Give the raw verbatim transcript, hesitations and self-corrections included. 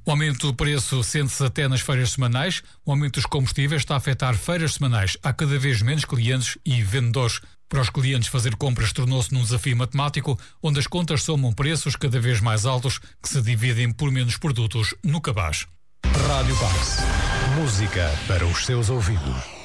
O aumento do preço sente-se até nas feiras semanais. O aumento dos combustíveis está a afetar feiras semanais. Há cada vez menos clientes e vendedores. Para os clientes, fazer compras tornou-se num desafio matemático, onde as contas somam preços cada vez mais altos que se dividem por menos produtos no cabaz. Rádio Pax. Música para os seus ouvidos.